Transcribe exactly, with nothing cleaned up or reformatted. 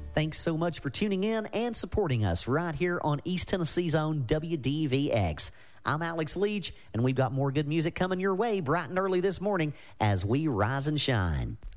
Thanks so much for tuning in and supporting us right here on East Tennessee's own W D V X. I'm Alex Leach, and we've got more good music coming your way bright and early this morning as we rise and shine.